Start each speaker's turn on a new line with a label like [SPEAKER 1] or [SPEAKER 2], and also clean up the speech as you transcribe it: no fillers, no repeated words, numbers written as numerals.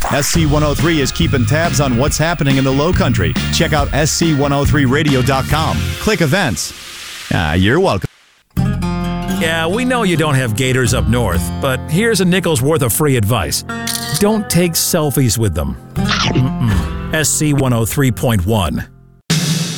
[SPEAKER 1] SC103 is keeping tabs on what's happening in the Low Country. Check out SC103radio.com. Click events. You're welcome.
[SPEAKER 2] Yeah, we know you don't have gators up north, but here's a nickel's worth of free advice. Don't take selfies with them. SC103.1.